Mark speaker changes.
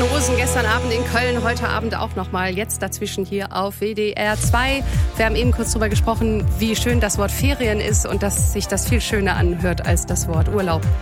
Speaker 1: Toten Hosen gestern Abend in Köln, heute Abend auch nochmal, jetzt dazwischen hier auf WDR 2. Wir haben eben kurz darüber gesprochen, wie schön das Wort Ferien ist und dass sich das viel schöner anhört als das Wort Urlaub.